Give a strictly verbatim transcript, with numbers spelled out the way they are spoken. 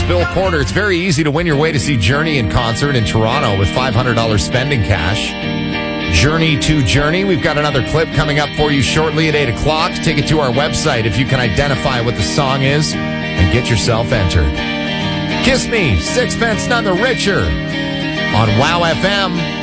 Bill Porter. It's very easy to win your way to see Journey in concert in Toronto with five hundred dollars spending cash. Journey to Journey. We've got another clip coming up for you shortly at eight o'clock. Take it to our website if you can identify what the song is and get yourself entered. Kiss Me, Sixpence None the Richer on Wow F M.